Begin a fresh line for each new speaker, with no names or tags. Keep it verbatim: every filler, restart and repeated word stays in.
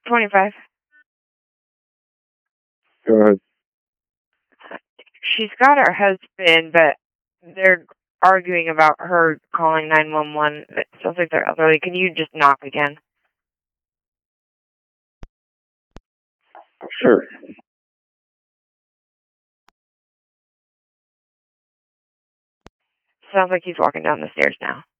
twenty-five.
Go ahead.
She's got her husband, but they're arguing about her calling nine one one. It sounds like they're elderly. Can you just knock again?
Sure.
Sounds like he's walking down the stairs now.